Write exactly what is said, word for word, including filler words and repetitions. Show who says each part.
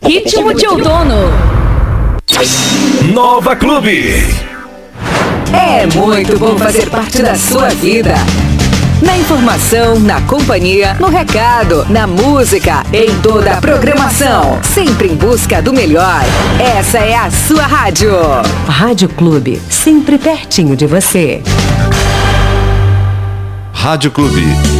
Speaker 1: Ritmo de outono.
Speaker 2: Nova Clube.
Speaker 3: É muito bom fazer parte da sua vida. Na informação, na companhia, no recado, na música, em toda a programação. Sempre em busca do melhor. Essa é a sua rádio.
Speaker 4: Rádio Clube, sempre pertinho de você.
Speaker 2: Rádio Clube.